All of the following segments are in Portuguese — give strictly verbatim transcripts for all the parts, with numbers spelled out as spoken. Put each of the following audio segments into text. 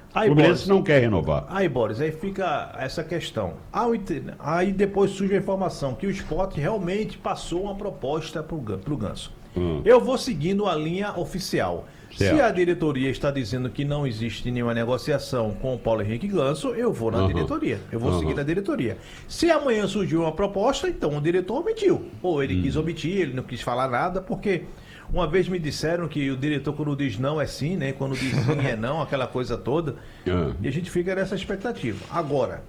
Aí, o Fluminense Boris, não quer renovar. Aí, Boris, aí fica essa questão. Aí depois surge a informação que o Sport realmente passou uma proposta para o Ganso. Hum. Eu vou seguindo a linha oficial. Certo. Se a diretoria está dizendo que não existe nenhuma negociação com o Paulo Henrique Ganso, eu vou na uhum. diretoria. Eu vou uhum. seguir na diretoria. Se amanhã surgiu uma proposta, então o diretor omitiu. Ou ele hum. quis omitir, ele não quis falar nada, porque uma vez me disseram que o diretor, quando diz não, é sim, né? Quando diz sim, é não, aquela coisa toda. Uhum. E a gente fica nessa expectativa. Agora,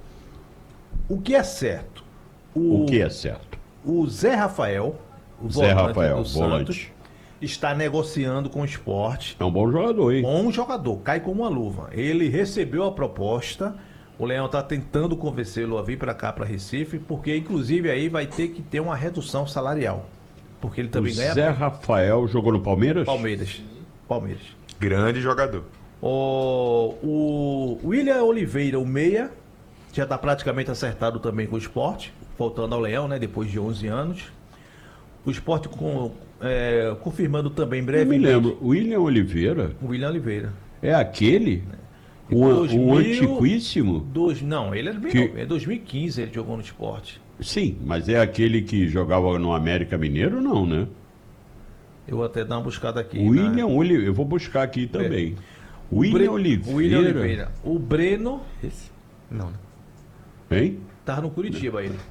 o que é certo? O, o que é certo? O Zé Rafael, o Zé Rafael, do volante. Santos, está negociando com o Sport. É um bom jogador, hein? Bom jogador, cai com uma luva. Ele recebeu a proposta, o Leão está tentando convencê-lo a vir para cá, para Recife, porque inclusive aí vai ter que ter uma redução salarial. Porque ele também o ganha. Zé Rafael jogou no Palmeiras? Palmeiras. Palmeiras. Grande jogador. O, o William Oliveira, o meia, já está praticamente acertado também com o Sport, voltando ao Leão, né? Depois de onze anos. O Sport com, é, confirmando também brevemente. Eu me lembro, William Oliveira. O William Oliveira. É aquele? Um, um antiquíssimo? Dois, não, ele é bem que... novo. É dois mil e quinze ele jogou no Sport. Sim, mas é aquele que jogava no América Mineiro, não, né? Eu vou até dar uma buscada aqui. William né? Oliveira, eu vou buscar aqui também. É. William, Bre... Oliveira. William Oliveira. O Breno. Esse? Não, né? Hein? Tava no Curitiba ele.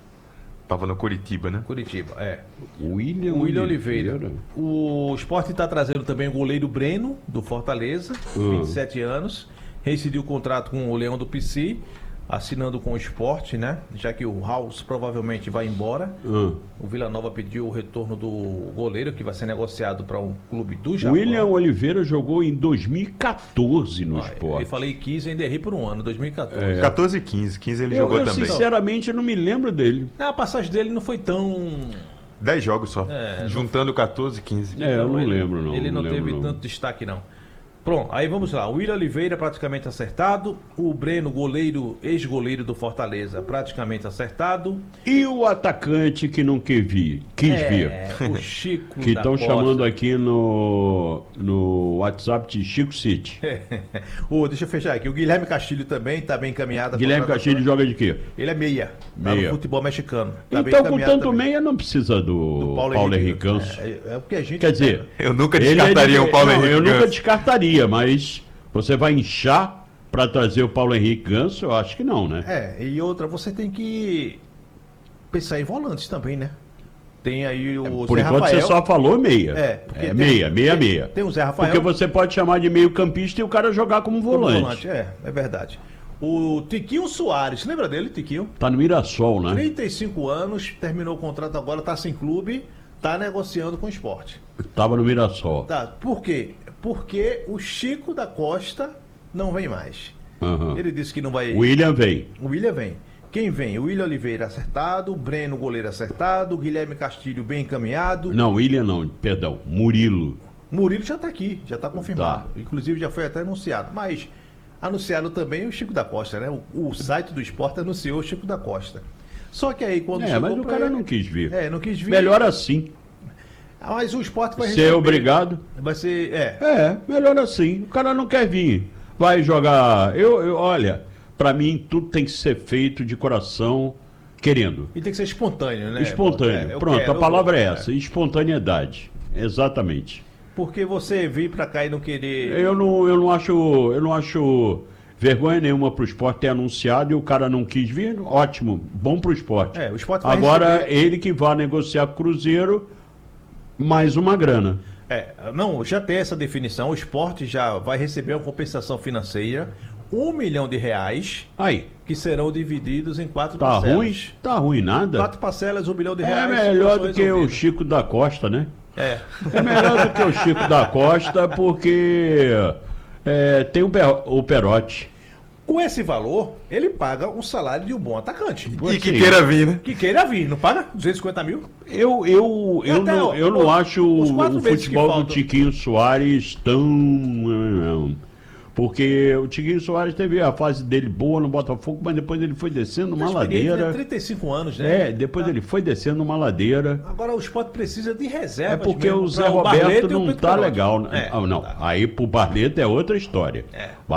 Tava no Curitiba, né? Curitiba, é. William, William Oliveira. Oliveira. O Sport está trazendo também o goleiro Breno, do Fortaleza, uhum. vinte e sete anos. Rescindiu o contrato com o Leão do P C, assinando com o Sport, né? Já que o House provavelmente vai embora. Uhum. O Vila Nova pediu o retorno do goleiro, que vai ser negociado para um clube do Japão. William Oliveira jogou em dois mil e quatorze no ah, Sport. Eu falei quinze, ainda errei por um ano, dois mil e quatorze. É. quatorze e quinze, quinze ele eu, jogou eu, também. Sinceramente, eu não me lembro dele. A passagem dele não foi tão... dez jogos só, é, juntando quatorze e quinze. É, eu não ele, lembro não. Ele não, não teve lembro, tanto não. destaque não. Pronto, aí vamos lá. O William Oliveira praticamente acertado. O Breno, goleiro, ex-goleiro do Fortaleza, praticamente acertado. E o atacante que não quis vir? Quis é, vir. O Chico que estão Costa. chamando aqui no, no WhatsApp de Chico City. oh, deixa eu fechar aqui. O Guilherme Castilho também está bem encaminhado. Guilherme Castilho joga de quê? Ele é meia. Tá meia. no futebol mexicano. Tá então, com tanto também. meia, não precisa do, do Paulo, Paulo Henrique Ganso. É, é porque a gente. Quer dizer, eu nunca descartaria é de... o Paulo não, Henrique Eu Ganso. nunca descartaria, mas você vai inchar para trazer o Paulo Henrique Ganso? Eu acho que não, né? É, e outra, você tem que pensar em volantes também, né? Tem aí o é, Por Zé enquanto Rafael. Você só falou meia. É, é tem, meia, meia, tem, meia. Tem o Zé Rafael. Porque você pode chamar de meio campista e o cara jogar como volante. Como volante, é, é verdade. O Tiquinho Soares, lembra dele, Tiquinho? Tá no Mirassol, né? trinta e cinco anos, terminou o contrato agora, tá sem clube, tá negociando com o Sport. Tava no Mirassol. Tá, por quê? Porque o Chico da Costa não vem mais. Uhum. Ele disse que não vai... O William vem. O William vem. Quem vem? O William Oliveira acertado, o Breno goleiro acertado, o Guilherme Castilho bem encaminhado. Não, William não, perdão, Murilo. Murilo já tá aqui, já tá confirmado. Tá. Inclusive já foi até anunciado. Mas anunciado também o Chico da Costa, né? O, o site do esporte anunciou o Chico da Costa. Só que aí quando é, chegou mas o cara ele... não quis vir. É, não quis vir. Melhor assim. Mas o esporte vai ser obrigado. Vai ser, é. É, melhor assim. O cara não quer vir. Vai jogar. Eu, eu olha, pra mim tudo tem que ser feito de coração, querendo. E tem que ser espontâneo, né? Espontâneo. É, Pronto, quero, a palavra é essa, é. espontaneidade. Exatamente. Porque você vir pra cá e não querer. Eu não, eu não acho, eu não acho vergonha nenhuma pro esporte ter anunciado e o cara não quis vir. Ótimo, bom pro esporte. É, o esporte vai Agora receber... ele que vai negociar com o Cruzeiro mais uma grana. É, não, já tem essa definição. O esporte já vai receber uma compensação financeira, um milhão de reais, aí, que serão divididos em quatro tá parcelas. Ruim? Tá ruim nada? Quatro parcelas, um milhão de reais. É melhor do que o Chico da Costa, né? É. É melhor do que o Chico da Costa, porque é, tem o, per, o Perotti. Com esse valor, ele paga um salário de um bom atacante. E que queira vir, né? Que queira vir, não paga? duzentos e cinquenta mil? Eu, eu, eu, até, não, eu ó, não acho o futebol do faltam... Tiquinho Soares tão... Não. Porque o Tiquinho Soares teve a fase dele boa no Botafogo, mas depois ele foi descendo uma ladeira. trinta e cinco anos, né? É, depois ah. ele foi descendo uma ladeira. Agora o Sport precisa de reserva. É porque o Zé Roberto não tá legal. É, ah, não, aí pro Barreto é outra história. É.